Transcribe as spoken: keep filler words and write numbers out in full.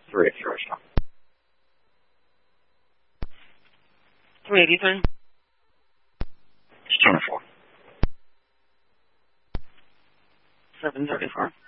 three eighty original. three eighty-three. two oh four. seven thirty-four.